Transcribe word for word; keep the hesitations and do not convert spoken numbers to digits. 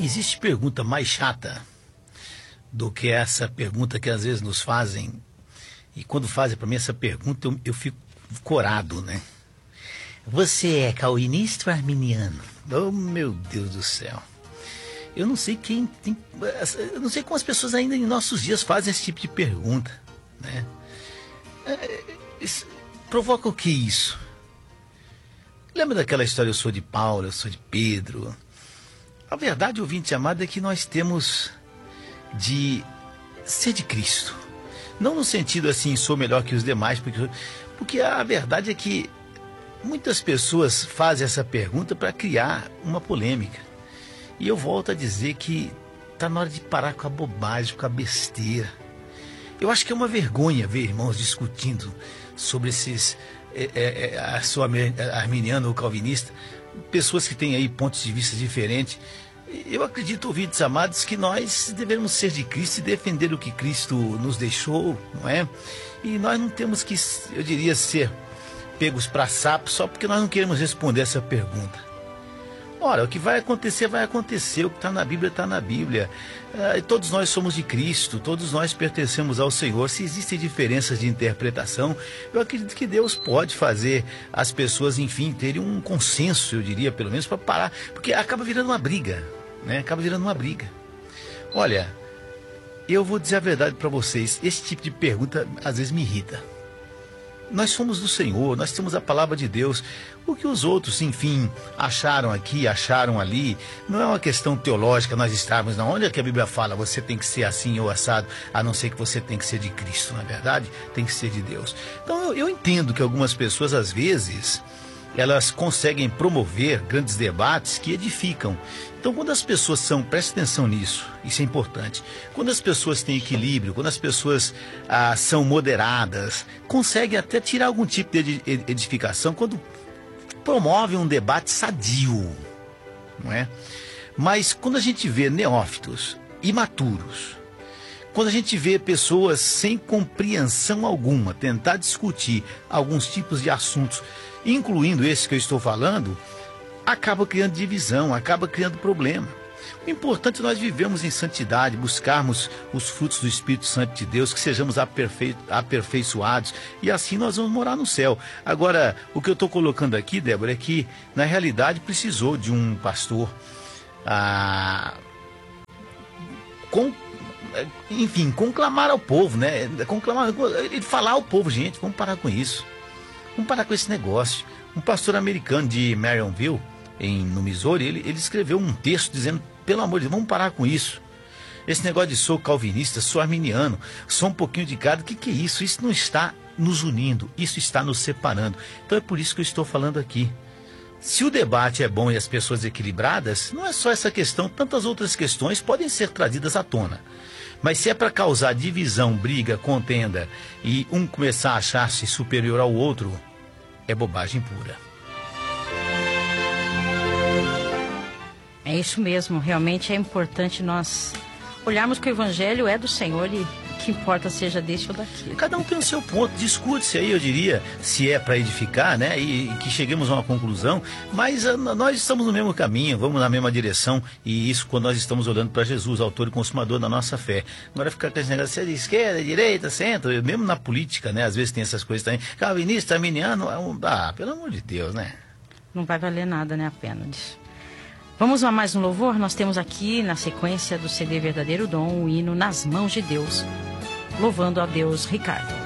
existe pergunta mais chata do que essa pergunta que às vezes nos fazem. E quando fazem para mim essa pergunta, eu, eu fico corado, né? Você é calvinista ou arminiano? Oh, meu Deus do céu. Eu não sei quem tem... Eu não sei como as pessoas ainda em nossos dias fazem esse tipo de pergunta, né? É, isso, provoca o que isso? Lembra daquela história, eu sou de Paulo, eu sou de Pedro? A verdade, ouvinte amado, é que nós temos de ser de Cristo. Não no sentido assim, sou melhor que os demais, porque, porque a verdade é que muitas pessoas fazem essa pergunta para criar uma polêmica. E eu volto a dizer que está na hora de parar com a bobagem, com a besteira. Eu acho que é uma vergonha ver irmãos discutindo sobre esses, é, é, a sua arminiano ou calvinista, pessoas que têm aí pontos de vista diferentes. Eu acredito, ouvintes amados, que nós devemos ser de Cristo e defender o que Cristo nos deixou, não é? E nós não temos que, eu diria, ser pegos para sapo só porque nós não queremos responder essa pergunta. Ora, o que vai acontecer, vai acontecer. O que está na Bíblia, está na Bíblia. Ah, todos nós somos de Cristo, todos nós pertencemos ao Senhor. Se existem diferenças de interpretação, eu acredito que Deus pode fazer as pessoas, enfim, terem um consenso, eu diria, pelo menos, para parar. Porque acaba virando uma briga, né? Acaba virando uma briga. Olha, eu vou dizer a verdade para vocês. Esse tipo de pergunta, às vezes, me irrita. Nós somos do Senhor, nós temos a palavra de Deus. O que os outros, enfim, acharam aqui, acharam ali, não é uma questão teológica, nós estarmos na onde é que a Bíblia fala, você tem que ser assim ou assado, a não ser que você tem que ser de Cristo, na verdade, tem que ser de Deus. Então eu, eu entendo que algumas pessoas, às vezes, elas conseguem promover grandes debates que edificam. Então, quando as pessoas são, preste atenção nisso, isso é importante, quando as pessoas têm equilíbrio, quando as pessoas ah, são moderadas, conseguem até tirar algum tipo de edificação quando promovem um debate sadio, não é? Mas quando a gente vê neófitos, imaturos, quando a gente vê pessoas sem compreensão alguma tentar discutir alguns tipos de assuntos, incluindo esse que eu estou falando, acaba criando divisão, acaba criando problema. O importante é nós vivemos em santidade, buscarmos os frutos do Espírito Santo de Deus, que sejamos aperfei aperfeiçoados, e assim nós vamos morar no céu. Agora, o que eu estou colocando aqui, Débora, é que, na realidade, precisou de um pastor, ah, com, enfim, conclamar ao povo, né? Conclamar, ele falar ao povo, gente, vamos parar com isso. Vamos parar com esse negócio. Um pastor americano de Marionville, em, no Missouri, ele, ele escreveu um texto dizendo, pelo amor de Deus, vamos parar com isso. Esse negócio de sou calvinista, sou arminiano, sou um pouquinho de cada, o que, que é isso? Isso não está nos unindo, isso está nos separando. Então é por isso que eu estou falando aqui. Se o debate é bom e as pessoas equilibradas, não é só essa questão, tantas outras questões podem ser trazidas à tona. Mas se é para causar divisão, briga, contenda e um começar a achar-se superior ao outro, é bobagem pura. É isso mesmo, realmente é importante nós olharmos que o Evangelho é do Senhor e que importa seja deste ou daquele. Cada um tem o seu ponto, discute-se aí, eu diria, se é para edificar, né, e, e que cheguemos a uma conclusão, mas a, nós estamos no mesmo caminho, vamos na mesma direção, e isso quando nós estamos olhando para Jesus, autor e consumador da nossa fé. Agora ficar com esse negócio, se é de esquerda, direita, centro, mesmo na política, né, às vezes tem essas coisas também, calvinista, arminiano, ah, pelo amor de Deus, né? Não vai valer nada, né, a pena disso. Vamos a mais um louvor? Nós temos aqui, na sequência do C D Verdadeiro Dom, o hino Nas Mãos de Deus, louvando a Deus, Ricardo.